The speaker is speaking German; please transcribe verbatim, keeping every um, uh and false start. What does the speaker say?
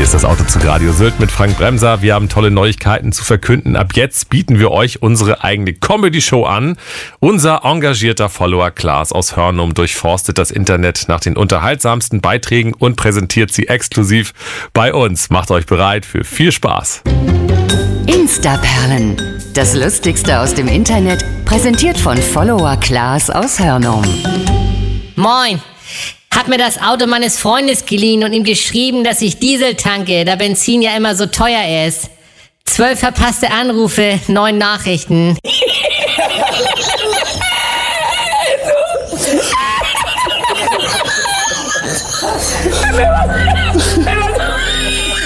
Hier ist das Auto zu Radio Sylt mit Frank Bremser. Wir haben tolle Neuigkeiten zu verkünden. Ab jetzt bieten wir euch unsere eigene Comedy-Show an. Unser engagierter Follower Klaas aus Hörnum durchforstet das Internet nach den unterhaltsamsten Beiträgen und präsentiert sie exklusiv bei uns. Macht euch bereit für viel Spaß. Instaperlen. Das Lustigste aus dem Internet, präsentiert von Follower Klaas aus Hörnum. Moin. Hab mir das Auto meines Freundes geliehen und ihm geschrieben, dass ich Diesel tanke, da Benzin ja immer so teuer ist. Zwölf verpasste Anrufe, neun Nachrichten.